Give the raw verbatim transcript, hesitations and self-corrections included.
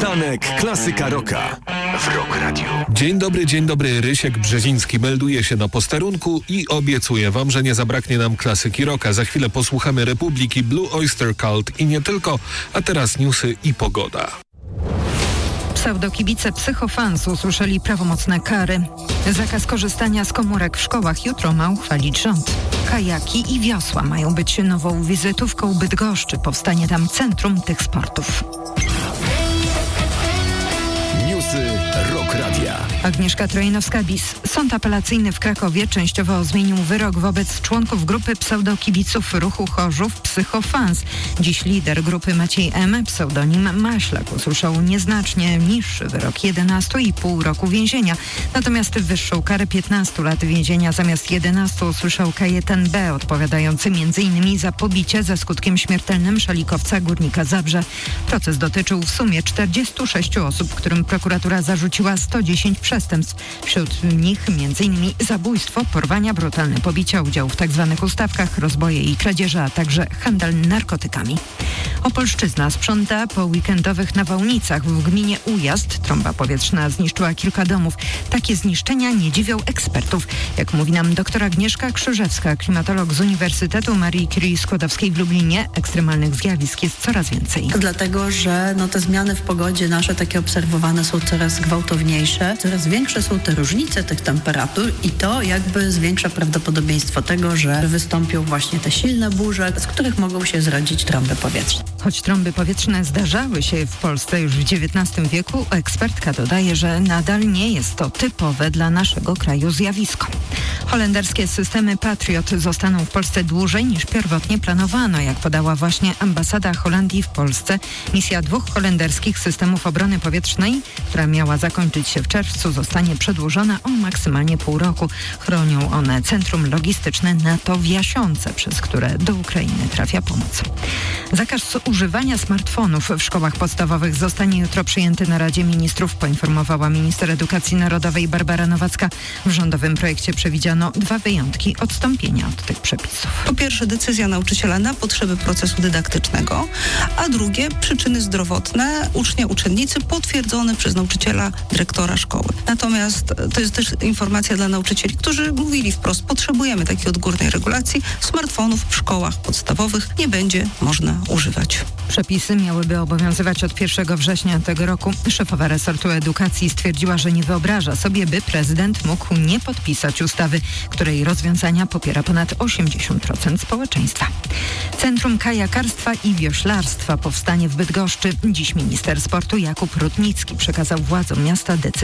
Poranek Klasyka Rocka w Rock Radio. Dzień dobry, dzień dobry. Rysiek Brzeziński melduje się na posterunku i obiecuje wam, że nie zabraknie nam klasyki rocka. Za chwilę posłuchamy Republiki, Blue Oyster Cult i nie tylko, a teraz newsy i pogoda. Pseudokibice Psychofans usłyszeli prawomocne kary. Zakaz korzystania z komórek w szkołach jutro ma uchwalić rząd. Kajaki i wiosła mają być nową wizytówką Bydgoszczy. Powstanie tam centrum tych sportów. Newsy Rock Radia. Agnieszka Trojnowska-Bis. Sąd apelacyjny w Krakowie częściowo zmienił wyrok wobec członków grupy pseudokibiców ruchu Chorzów Psychofans. Dziś lider grupy Maciej M., pseudonim Maślak, usłyszał nieznacznie niższy wyrok jedenaście i pół roku więzienia. Natomiast wyższą karę piętnaście lat więzienia zamiast jedenastu usłyszał Kajetan B., odpowiadający między innymi za pobicie ze skutkiem śmiertelnym szalikowca Górnika Zabrze. Proces dotyczył w sumie czterdziestu sześciu osób, którym prokuratura zarzuciła sto dziesięć przestępstw. Wśród nich między innymi zabójstwo, porwania, brutalne pobicia, udział w tzw. ustawkach, rozboje i kradzieże, a także handel narkotykami. Opolszczyzna sprząta po weekendowych nawałnicach w gminie Ujazd. Trąba powietrzna zniszczyła kilka domów. Takie zniszczenia nie dziwią ekspertów. Jak mówi nam doktor Agnieszka Krzyżewska, klimatolog z Uniwersytetu Marii Curie Skłodowskiej w Lublinie, ekstremalnych zjawisk jest coraz więcej. Dlatego, że no, te zmiany w pogodzie nasze takie obserwowane są coraz gwałtowniejsze, coraz większe są te różnice tych temperatur i to jakby zwiększa prawdopodobieństwo tego, że wystąpią właśnie te silne burze, z których mogą się zrodzić trąby powietrzne. Choć trąby powietrzne zdarzały się w Polsce już w dziewiętnastym wieku, ekspertka dodaje, że nadal nie jest to typowe dla naszego kraju zjawisko. Holenderskie systemy Patriot zostaną w Polsce dłużej niż pierwotnie planowano, jak podała właśnie ambasada Holandii w Polsce. Misja dwóch holenderskich systemów obrony powietrznej, która miała zakończyć się w czerwcu, zostanie przedłużona o maksymalnie pół roku. Chronią one centrum logistyczne NATO w Jasiące, przez które do Ukrainy trafia pomoc. Zakaz używania smartfonów w szkołach podstawowych zostanie jutro przyjęty na Radzie Ministrów, poinformowała minister edukacji narodowej Barbara Nowacka. W rządowym projekcie przewidziano dwa wyjątki odstąpienia od tych przepisów. Po pierwsze, decyzja nauczyciela na potrzeby procesu dydaktycznego, a drugie, przyczyny zdrowotne ucznia, uczennicy potwierdzone przez nauczyciela, dyrektora szkoły. Natomiast to jest też informacja dla nauczycieli, którzy mówili wprost, potrzebujemy takiej odgórnej regulacji. Smartfonów w szkołach podstawowych nie będzie można używać. Przepisy miałyby obowiązywać od pierwszego września tego roku. Szefowa resortu edukacji stwierdziła, że nie wyobraża sobie, by prezydent mógł nie podpisać ustawy, której rozwiązania popiera ponad osiemdziesiąt procent społeczeństwa. Centrum kajakarstwa i wioślarstwa powstanie w Bydgoszczy. Dziś minister sportu Jakub Rutnicki przekazał władzom miasta decyzję